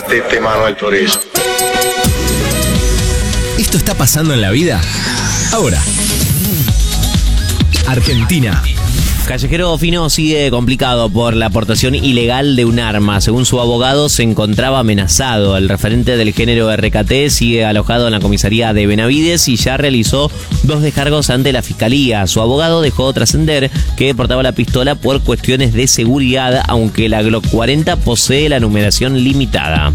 Batiste mano al chorizo. ¿Esto está pasando en la vida? Ahora. Argentina. Callejero Fino sigue complicado por la aportación ilegal de un arma. Según su abogado, se encontraba amenazado. El referente del género RKT sigue alojado en la comisaría de Benavides y ya realizó 2 descargos ante la fiscalía. Su abogado dejó trascender que portaba la pistola por cuestiones de seguridad, aunque la Glock 40 posee la numeración limitada.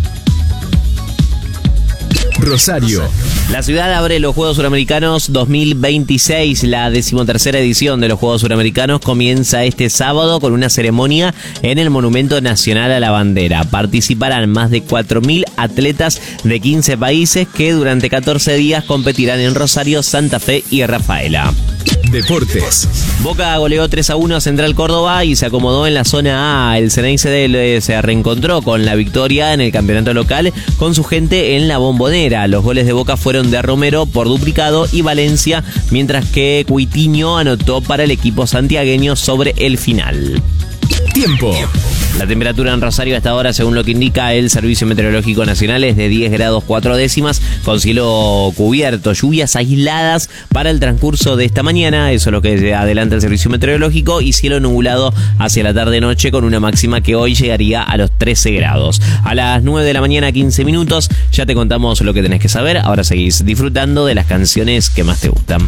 Rosario. La ciudad abre los Juegos Suramericanos 2026. La 13ª edición de los Juegos Suramericanos comienza este sábado con una ceremonia en el Monumento Nacional a la Bandera. Participarán más de 4.000 atletas de 15 países que durante 14 días competirán en Rosario, Santa Fe y Rafaela. Deportes. Boca goleó 3-1 a Central Córdoba y se acomodó en la zona A. El Ceneice se reencontró con la victoria en el campeonato local con su gente en la Bombonera. Los goles de Boca fueron de Romero por duplicado y Valencia, mientras que Cuitiño anotó para el equipo santiagueño sobre el final. Tiempo. La temperatura en Rosario a esta hora, según lo que indica el Servicio Meteorológico Nacional, es de 10 grados 4 décimas, con cielo cubierto, lluvias aisladas para el transcurso de esta mañana, eso es lo que adelanta el Servicio Meteorológico, y cielo nublado hacia la tarde-noche con una máxima que hoy llegaría a los 13 grados. A las 9 de la mañana, 15 minutos, ya te contamos lo que tenés que saber, ahora seguís disfrutando de las canciones que más te gustan.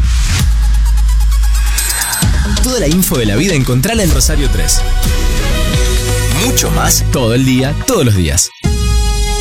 Toda la info de la vida encontrala en Rosario 3. Mucho más todo el día, todos los días.